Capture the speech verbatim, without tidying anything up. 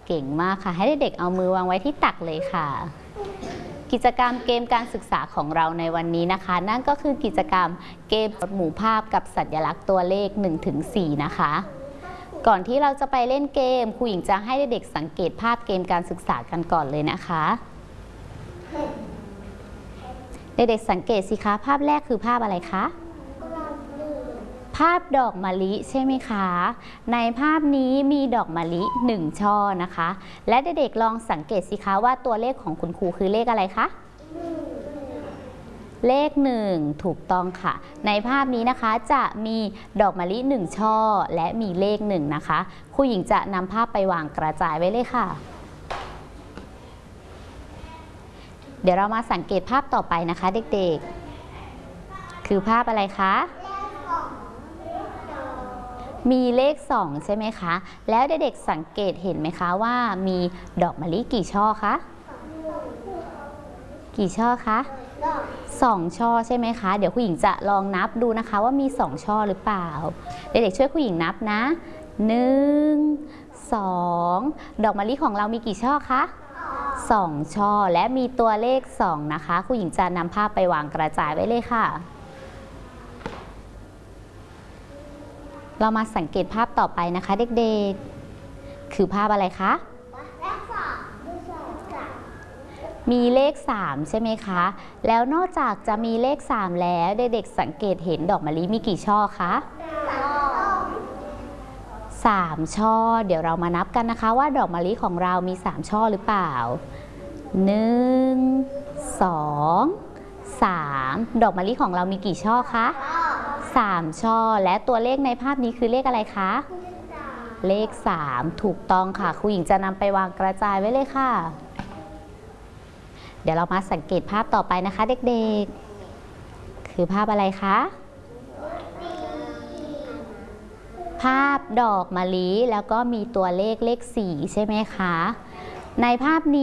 เก่งมากค่ะให้เด็กๆเอามือวางไว้ที่ตักเลยค่ะกิจกรรมเกมการศึกษาของเราในวันนี้นะคะนั่นก็คือกิจกรรมเกมหมู่ภาพกับสัญลักษณ์ตัวเลข หนึ่งถึงสี่ นะคะก่อนที่เราจะไปเล่นเกมครูหญิงจะให้เด็กๆสังเกตภาพเกมการศึกษากันก่อนเลยนะคะเด็กๆสังเกตสิคะภาพแรกคือภาพอะไรคะภาพดอกมะลิใช่ไหมคะในภาพนี้มีดอกมะลิหนึ่งช่อนะคะและเด็กๆลองสังเกตสิคะว่าตัวเลขของคุณครูคือเลขอะไรคะเลขหนึ่งถูกต้องค่ะในภาพนี้นะคะจะมีดอกมะลิหนึ่งช่อและมีเลขหนึ่งนะคะครูหญิงจะนำภาพไปวางกระจายไว้เลยค่ะเดี๋ยวเรามาสังเกตภาพต่อไปนะคะเด็กๆคือภาพอะไรคะมีเลขสองใช่ไหมคะแล้วเด็กๆสังเกตเห็นไหมคะว่ามีดอกมะลิกี่ช่อคะกี่ช่อคะสองช่อใช่ไหมคะเดี๋ยวผู้หญิงจะลองนับดูนะคะว่ามีสองช่อหรือเปล่าเด็กๆช่วยผู้หญิงนับนะหนึ่งสองดอกมะลิของเรามีกี่ช่อคะสองช่อและมีตัวเลขสองนะคะผู้หญิงจะนำภาพไปวางกระจายไว้เลยค่ะเรามาสังเกตภาพต่อไปนะคะเด็กๆคือภาพอะไรคะมีเลขสามใช่ไหมคะแล้วนอกจากจะมีเลขสามแล้วเด็กๆสังเกตเห็นดอกมะลิมีกี่ช่อคะสามช่อเดี๋ยวเรามานับกันนะคะว่าดอกมะลิของเรามีสามช่อหรือเปล่าหนึ่ง สอง สามดอกมะลิของเรามีกี่ช่อคะสามช่อและตัวเลขในภาพนี้คือเลขอะไรคะเลขสามถูกต้องค่ะครูหญิงจะนำไปวางกระจายไว้เลยค่ะเดี๋ยวเรามาสังเกตภาพต่อไปนะคะเด็กๆคือภาพอะไรคะภาพดอกมะลิแล้วก็มีตัวเลขเลขสี่ใช่ไหมคะในภาพนี้